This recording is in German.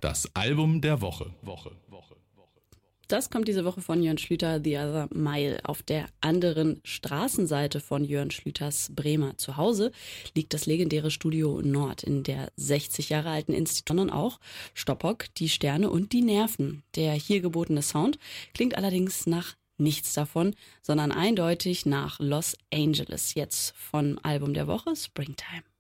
Das Album der Woche. Das kommt diese Woche von Jörn Schlüter, The Other Mile. Auf der anderen Straßenseite von Jörn Schlüters Bremer Zuhause liegt das legendäre Studio Nord in der 60 Jahre alten Institution, auch Stoppock, die Sterne und die Nerven. Der hier gebotene Sound klingt allerdings nach nichts davon, sondern eindeutig nach Los Angeles. Jetzt vom Album der Woche Springtime.